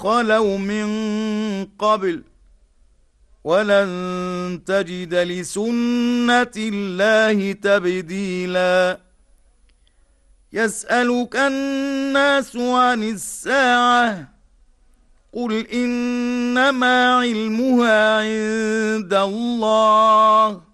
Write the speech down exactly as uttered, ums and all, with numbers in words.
خلوا من قبل ولن تجد لسنة الله تبديلا يسألك الناس عن الساعة قل إنما علمها عند الله